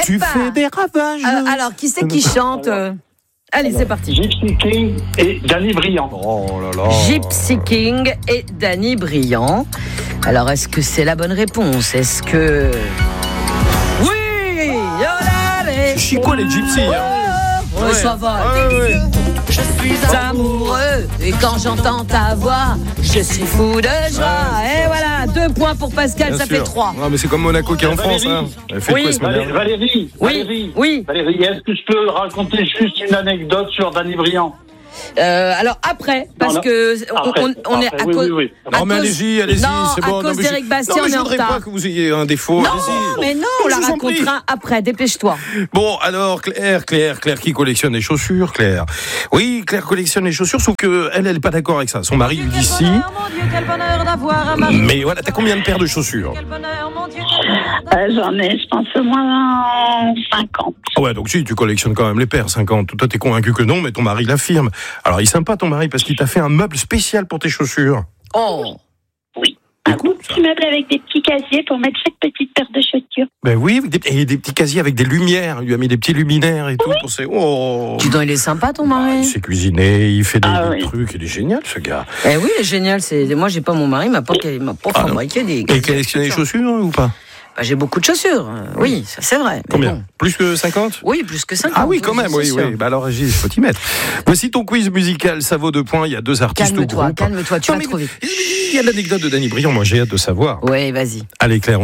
Tu fais des ravages. Alors, qui c'est qui chante Allez, c'est parti. Gypsy King et Danny Briand. Oh là là. Gypsy King et Danny Briand. Alors, est-ce que c'est la bonne réponse? Est-ce que... Oui, C'est chico les gypsies. Ouais, ça va. Ouais. Je suis amoureux et quand j'entends ta voix, je suis fou de joie. Et voilà, 2 points pour Pascal, Bien ça sûr. fait 3. Non, mais c'est comme Monaco qui est en France. Hein. Elle fait Oui. quoi ce matin? Valérie, Oui. est-ce que je peux raconter juste une anecdote sur Danny Briand? Alors après, parce que on est à cause. Oui. Non, mais allez-y, Non, c'est bon. à cause d'Éric Bastien, non, mais on est je en voudrais retard. pas que vous ayez un défaut. Non, Allez-y. mais non, on la Je vous en prie. racontera après. Dépêche-toi. Bon, alors, Claire qui collectionne les chaussures, Claire. Oui, Claire collectionne les chaussures, sauf que elle est pas d'accord avec ça. Son mari lui dit si. Mais voilà, t'as combien de paires de chaussures? J'en ai, je pense, au moins 50. Ah ouais, donc si, tu collectionnes quand même les paires, 50. Toi, t'es convaincu que non, mais ton mari l'affirme. Alors, il est sympa, ton mari, parce qu'il t'a fait un meuble spécial pour tes chaussures. Oh. Un petit meuble avec des petits casiers pour mettre chaque petite paire de chaussures. Ben oui, et des petits casiers avec des lumières. Il lui a mis des petits luminaires et tout pour ses... Oh. Tu dis, il est sympa ton Il mari. sait cuisiner, il fait des oui. trucs, il est génial, ce gars. Eh oui, il est génial. Moi, j'ai pas mon mari, il m'a pas fabriqué des. Et il collectionne les chaussures ou pas? Bah, j'ai beaucoup de chaussures. Oui, ça c'est vrai. mais Combien? bon. Plus que 50? Oui, plus que 50. Ah oui, quand même, c'est oui. sûr. Bah alors, Régis, il faut t'y mettre. Voici ton quiz musical, ça vaut 2 points. Il y a 2 artistes au groupe. Calme-toi, tu Non, vas mais trop vite. Il y a l'anecdote de Danny Briand, moi j'ai hâte de savoir. Oui, vas-y. Allez, Claire.